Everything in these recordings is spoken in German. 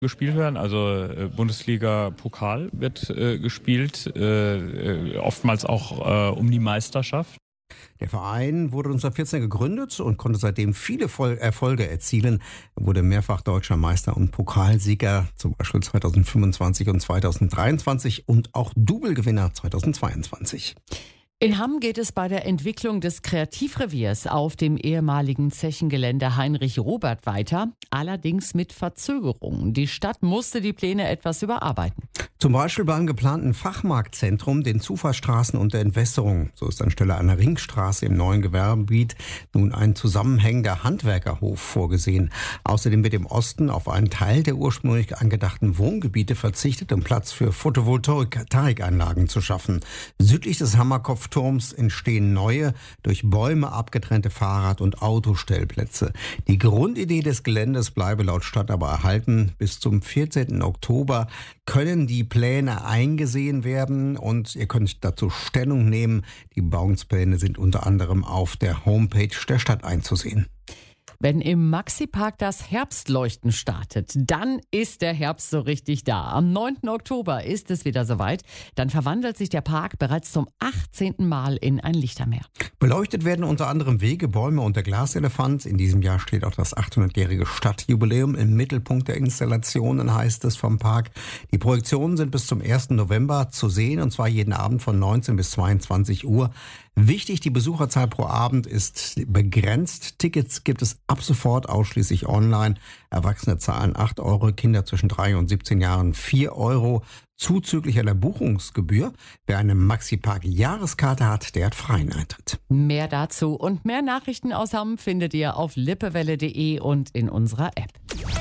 gespielt werden. Also Bundesliga-Pokal wird gespielt, oftmals auch um die Meisterschaft. Der Verein wurde 1914 gegründet und konnte seitdem viele Erfolge erzielen. Er wurde mehrfach deutscher Meister und Pokalsieger, zum Beispiel 2025 und 2023 und auch Double-Gewinner 2022. In Hamm geht es bei der Entwicklung des Kreativreviers auf dem ehemaligen Zechengelände Heinrich-Robert weiter, allerdings mit Verzögerungen. Die Stadt musste die Pläne etwas überarbeiten. Zum Beispiel beim geplanten Fachmarktzentrum, den Zufahrtsstraßen und der Entwässerung. So ist anstelle einer Ringstraße im neuen Gewerbegebiet nun ein zusammenhängender Handwerkerhof vorgesehen. Außerdem wird im Osten auf einen Teil der ursprünglich angedachten Wohngebiete verzichtet, um Platz für Photovoltaikanlagen zu schaffen. Südlich des Hammerkopfturms entstehen neue, durch Bäume abgetrennte Fahrrad- und Autostellplätze. Die Grundidee des Geländes bleibe laut Stadt aber erhalten. Bis zum 14. Oktober können die Pläne eingesehen werden und ihr könnt dazu Stellung nehmen. Die Bauungspläne sind unter anderem auf der Homepage der Stadt einzusehen. Wenn im Maxi-Park das Herbstleuchten startet, dann ist der Herbst so richtig da. Am 9. Oktober ist es wieder soweit. Dann verwandelt sich der Park bereits zum 18. Mal in ein Lichtermeer. Beleuchtet werden unter anderem Wege, Bäume und der Glaselefant. In diesem Jahr steht auch das 800-jährige Stadtjubiläum im Mittelpunkt der Installationen, heißt es vom Park. Die Projektionen sind bis zum 1. November zu sehen, und zwar jeden Abend von 19 bis 22 Uhr. Wichtig, die Besucherzahl pro Abend ist begrenzt. Tickets gibt es ab sofort ausschließlich online. Erwachsene zahlen 8 Euro, Kinder zwischen 3 und 17 Jahren 4 Euro. Zuzüglich einer Buchungsgebühr. Wer eine Maxi-Park-Jahreskarte hat, der hat freien Eintritt. Mehr dazu und mehr Nachrichten aus Hamm findet ihr auf lippewelle.de und in unserer App.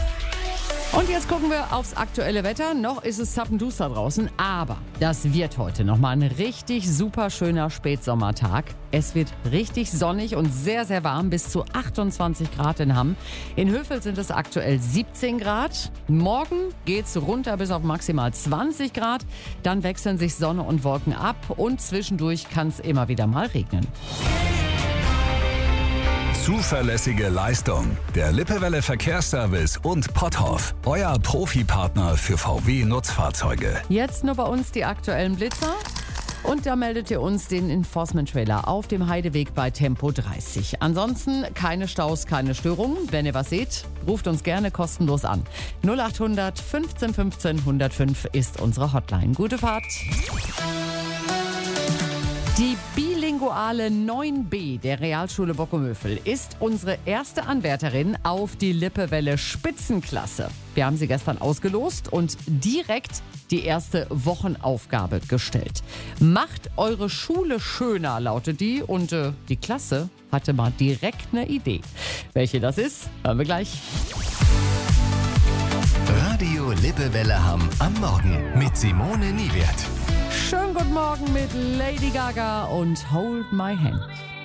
Und jetzt gucken wir aufs aktuelle Wetter. Noch ist es zappenduster draußen, aber das wird heute nochmal ein richtig super schöner Spätsommertag. Es wird richtig sonnig und sehr, sehr warm, bis zu 28 Grad in Hamm. In Hövel sind es aktuell 17 Grad. Morgen geht's runter bis auf maximal 20 Grad. Dann wechseln sich Sonne und Wolken ab und zwischendurch kann es immer wieder mal regnen. Zuverlässige Leistung. Der Lippewelle Verkehrsservice und Potthoff. Euer Profipartner für VW-Nutzfahrzeuge. Jetzt nur bei uns die aktuellen Blitzer. Und da meldet ihr uns den Enforcement-Trailer auf dem Heideweg bei Tempo 30. Ansonsten keine Staus, keine Störungen. Wenn ihr was seht, ruft uns gerne kostenlos an. 0800 15 15 105 ist unsere Hotline. Gute Fahrt. Die bilinguale 9b der Realschule Bockumhövel ist unsere erste Anwärterin auf die Lippewelle Spitzenklasse. Wir haben sie gestern ausgelost und direkt die erste Wochenaufgabe gestellt. Macht eure Schule schöner, lautet die, und die Klasse hatte mal direkt eine Idee. Welche das ist, hören wir gleich. Radio Lippewelle Hamm am Morgen mit Simone Niewert. Schönen guten Morgen mit Lady Gaga und Hold My Hand.